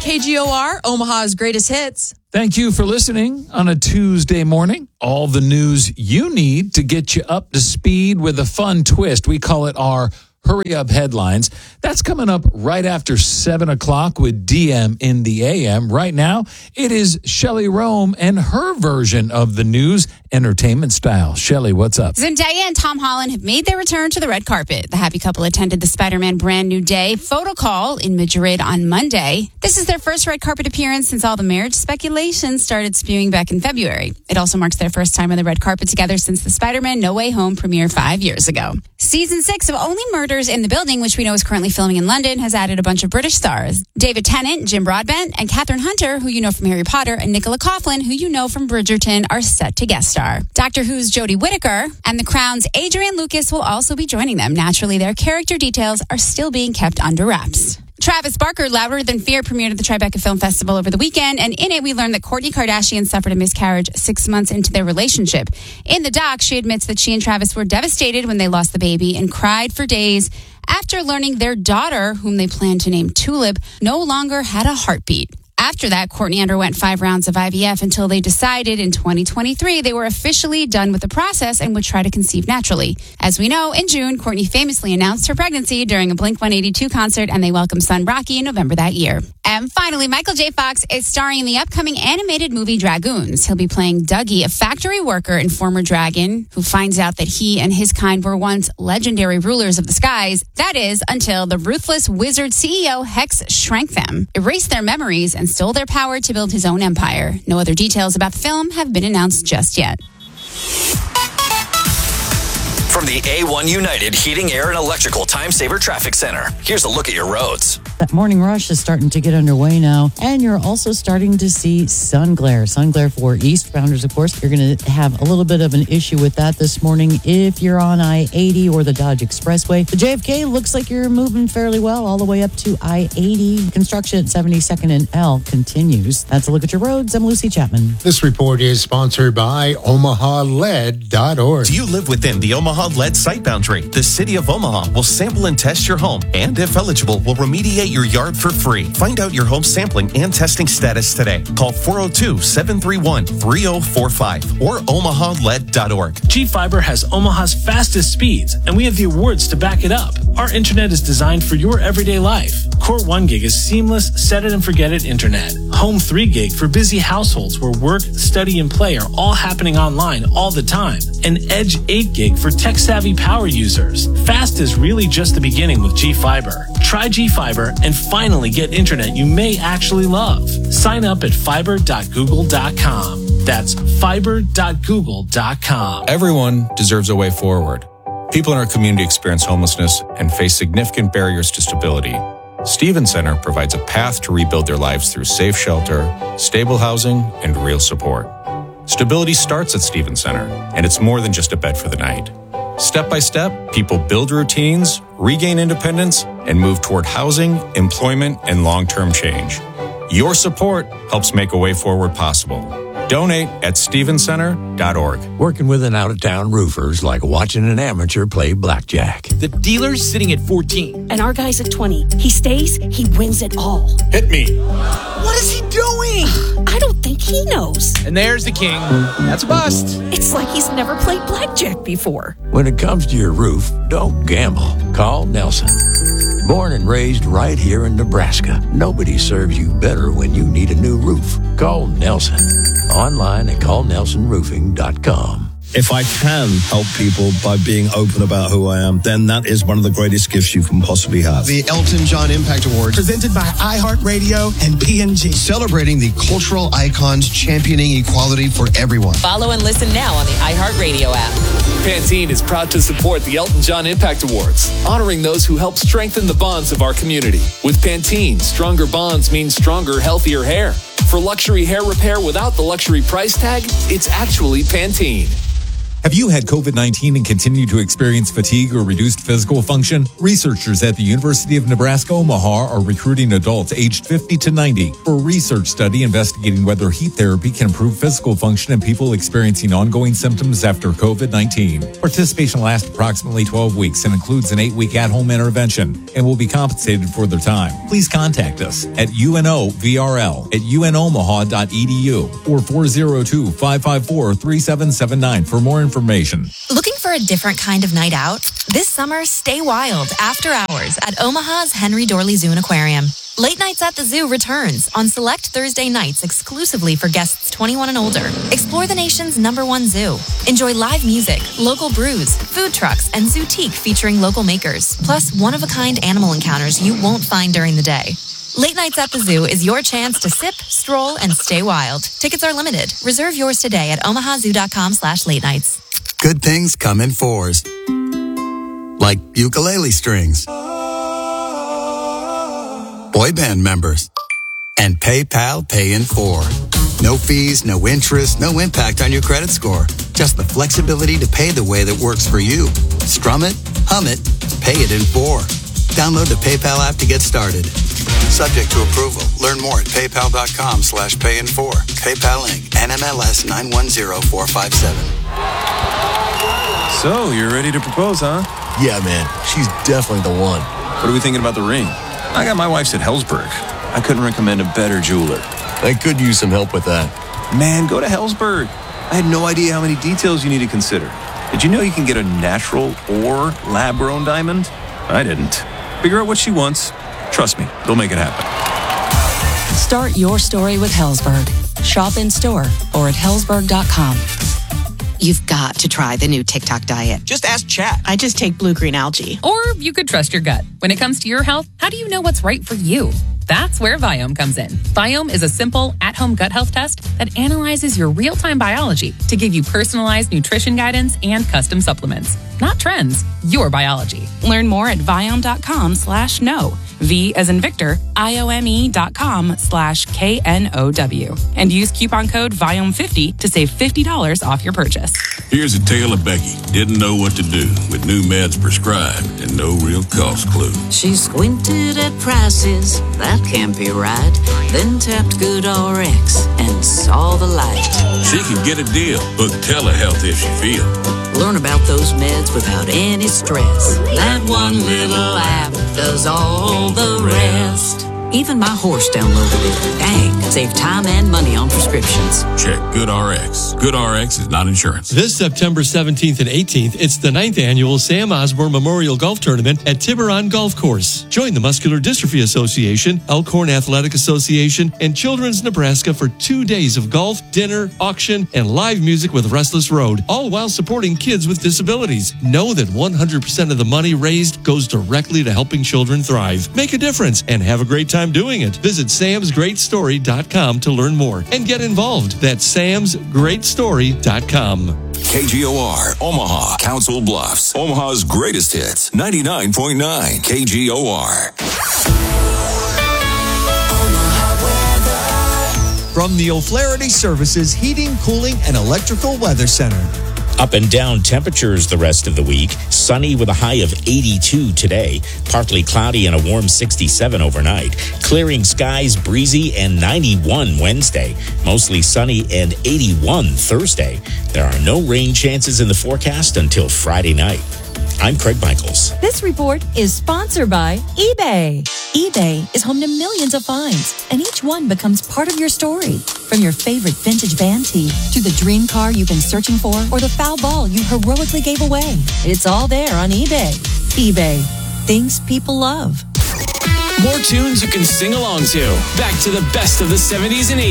KGOR, Omaha's greatest hits. Thank you for listening on a Tuesday morning. All the news you need to get you up to speed with a fun twist. We call it our Hurry Up Headlines. That's coming up right after 7 o'clock with DM in the AM. Right now, it is Shelley Rome and her version of the news, entertainment style. Shelley, what's up? Zendaya and Tom Holland have made their return to the red carpet. The happy couple attended the Spider-Man Brand New Day photo call in Madrid on Monday. This is their first red carpet appearance since all the marriage speculation started spewing back in February. It also marks their first time on the red carpet together since the Spider-Man No Way Home premiere 5 years ago. Season 6 of Only Murders in the Building, which we know is currently filming in London, has added a bunch of British stars. David Tennant, Jim Broadbent, and Catherine Hunter, who you know from Harry Potter, and Nicola Coughlan, who you know from Bridgerton, are set to guest star. Doctor Who's Jodie Whittaker and The Crown's Adrian Lucas will also be joining them. Naturally, their character details are still being kept under wraps. Travis Barker, Louder Than Fear, premiered at the Tribeca Film Festival over the weekend, and in it we learned that Kourtney Kardashian suffered a miscarriage 6 months into their relationship. In the doc, she admits that she and Travis were devastated when they lost the baby and cried for days after learning their daughter, whom they planned to name Tulip, no longer had a heartbeat. After that, Kourtney underwent 5 rounds of IVF until they decided in 2023 they were officially done with the process and would try to conceive naturally. As we know, in June, Kourtney famously announced her pregnancy during a Blink-182 concert, and they welcomed son Rocky in November that year. And finally, Michael J. Fox is starring in the upcoming animated movie Dragoons. He'll be playing Dougie, a factory worker and former dragon who finds out that he and his kind were once legendary rulers of the skies. That is, until the ruthless wizard CEO Hex shrank them, erased their memories, and stole their power to build his own empire. No other details about the film have been announced just yet. From the A1 United Heating, Air, and Electrical Time Saver Traffic Center, here's a look at your roads. That morning rush is starting to get underway now, and you're also starting to see sun glare. Sun glare for eastbounders, of course. You're going to have a little bit of an issue with that this morning if you're on I-80 or the Dodge Expressway. The JFK looks like you're moving fairly well all the way up to I-80. Construction at 72nd and L continues. That's a look at your roads. I'm Lucy Chapman. This report is sponsored by OmahaLead.org. Do you live within the Omaha Lead site boundary? The City of Omaha will sample and test your home, and if eligible, will remediate your yard for free. Find out your home sampling and testing status today. Call 402-731-3045 or OmahaLead.org. G-Fiber has Omaha's fastest speeds, and we have the awards to back it up. Our internet is designed for your everyday life. Core 1 gig is seamless, set it and forget it internet. Home 3 gig for busy households where work, study, and play are all happening online all the time. And Edge 8 gig for tech-savvy power users. Fast is really just the beginning with G-Fiber. Try G-Fiber and finally get internet you may actually love. Sign up at fiber.google.com. That's fiber.google.com. Everyone deserves a way forward. People in our community experience homelessness and face significant barriers to stability. Stevens Center provides a path to rebuild their lives through safe shelter, stable housing, and real support. Stability starts at Stevens Center, and it's more than just a bed for the night. Step by step, people build routines, regain independence, and move toward housing, employment, and long-term change. Your support helps make a way forward possible. Donate at StevensCenter.org. Working with an out-of-town roofer is like watching an amateur play blackjack. The dealer's sitting at 14. And our guy's at 20. He stays, he wins it all. Hit me. What is he doing? I don't think he knows. And there's the king. That's a bust. It's like he's never played blackjack before. When it comes to your roof, don't gamble. Call Nelson. Born and raised right here in Nebraska, nobody serves you better when you need a new roof. Call Nelson. Online at callnelsonroofing.com. If I can help people by being open about who I am, then that is one of the greatest gifts you can possibly have. The Elton John Impact Award, presented by iHeartRadio and P&G, celebrating the cultural icons championing equality for everyone. Follow and listen now on the iHeartRadio app. Pantene is proud to support the Elton John Impact Awards, honoring those who help strengthen the bonds of our community. With Pantene, stronger bonds mean stronger, healthier hair. For luxury hair repair without the luxury price tag, it's actually Pantene. Have you had COVID-19 and continue to experience fatigue or reduced physical function? Researchers at the University of Nebraska Omaha are recruiting adults aged 50 to 90 for a research study investigating whether heat therapy can improve physical function in people experiencing ongoing symptoms after COVID-19. Participation lasts approximately 12 weeks and includes an 8-week at-home intervention and will be compensated for their time. Please contact us at unovrl@unomaha.edu or 402-554-3779 for more information. Looking for a different kind of night out? This summer, stay wild after hours at Omaha's Henry Dorley Zoo and Aquarium. Late Nights at the Zoo returns on select Thursday nights exclusively for guests 21 and older. Explore the nation's #1 zoo. Enjoy live music, local brews, food trucks, and Zootique featuring local makers, plus one-of-a-kind animal encounters you won't find during the day. Late Nights at the Zoo is your chance to sip, stroll, and stay wild. Tickets are limited. Reserve yours today at omahazoo.com/late nights. Good things come in fours. Like ukulele strings, boy band members, and PayPal Pay in 4. No fees, no interest, no impact on your credit score. Just the flexibility to pay the way that works for you. Strum it, hum it, pay it in 4. Download the PayPal app to get started. Subject to approval. Learn more at paypal.com/payin4. PayPal Inc. NMLS 910457. So, you're ready to propose, huh? Yeah, man. She's definitely the one. What are we thinking about the ring? I got my wife's at Hellsberg. I couldn't recommend a better jeweler. I could use some help with that. Man, go to Hellsberg. I had no idea how many details you need to consider. Did you know you can get a natural or lab-grown diamond? I didn't. Figure out what she wants. Trust me, they'll make it happen. Start your story with Hellsberg. Shop in store or at hellsberg.com. You've got to try the new TikTok diet. Just ask Chat. I just take blue-green algae. Or you could trust your gut. When it comes to your health, how do you know what's right for you? That's where Viome comes in. Viome is a simple, at-home gut health test that analyzes your real-time biology to give you personalized nutrition guidance and custom supplements. Not trends, your biology. Learn more at viome.com/know. V as in Victor, IOME.com/KNOW. And use coupon code VIOME50 to save $50 off your purchase. Here's a tale of Becky. Didn't know what to do with new meds prescribed and no real cost clue. She squinted at prices, that can't be right. Then tapped GoodRx and saw the light. She can get a deal. Book telehealth if she feels. Learn about those meds without any stress. That one little app does all the rest. Even my horse downloaded it. Dang, save time and money on prescriptions. Check GoodRx. GoodRx is not insurance. This September 17th and 18th, it's the 9th annual Sam Osborne Memorial Golf Tournament at Tiburon Golf Course. Join the Muscular Dystrophy Association, Elkhorn Athletic Association, and Children's Nebraska for 2 days of golf, dinner, auction, and live music with Restless Road, all while supporting kids with disabilities. Know that 100% of the money raised goes directly to helping children thrive. Make a difference and have a great time doing it. Visit samsgreatstory.com to learn more and get involved. That's samsgreatstory.com. KGOR, Omaha, Council Bluffs, Omaha's greatest hits, 99.9 KGOR. From the O'Flaherty Services Heating, Cooling, and Electrical Weather Center. Up and down temperatures the rest of the week. Sunny with a high of 82 today. Partly cloudy and a warm 67 overnight. Clearing skies, breezy, and 91 Wednesday. Mostly sunny and 81 Thursday. There are no rain chances in the forecast until Friday night. I'm Craig Michaels. This report is sponsored by eBay. eBay is home to millions of finds, and each one becomes part of your story. From your favorite vintage band tee to the dream car you've been searching for or the foul ball you heroically gave away. It's all there on eBay. eBay. Things people love. More tunes you can sing along to. Back to the best of the 70s and 80s.